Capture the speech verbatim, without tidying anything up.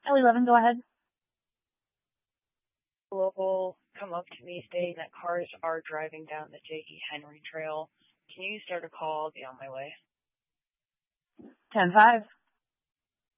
L eleven, go ahead. Local come up to me stating that cars are driving down the J E. Henry Trail. Can you start a call? I'll be on my way. ten five.